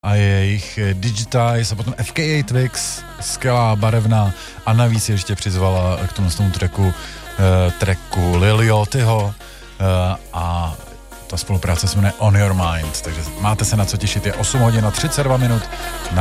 a jejich Digitize a potom FKA Twigs, skvělá, barevná a navíc ještě přizvala k tomu tracku Lil Yachtyho a ta spolupráce se jmenuje On Your Mind, takže máte se na co těšit, je 8 hodin a 32 minut na